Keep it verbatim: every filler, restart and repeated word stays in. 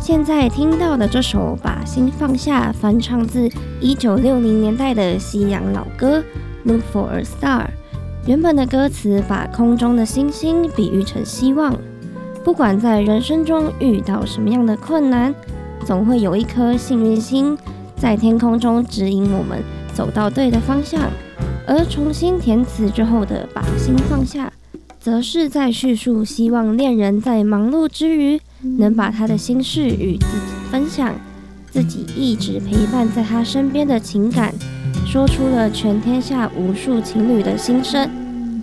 现在听到的这首《把心放下》，翻唱自一九六零年代的西洋老歌《Look for a Star》。原本的歌词把空中的星星比喻成希望，不管在人生中遇到什么样的困难，总会有一颗幸运星在天空中指引我们走到对的方向。而重新填词之后的《把心放下》，则是在叙述希望恋人在忙碌之余，能把他的心事与自己分享，自己一直陪伴在他身边的情感，说出了全天下无数情侣的心声。